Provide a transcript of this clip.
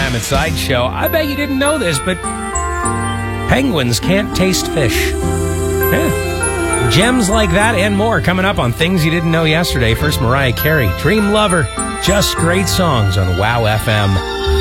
time at Sideshow. I bet you didn't know this, but penguins can't taste fish. Yeah. Gems like that and more coming up on Things You Didn't Know Yesterday. First, Mariah Carey, Dream Lover. Just great songs on Wow FM.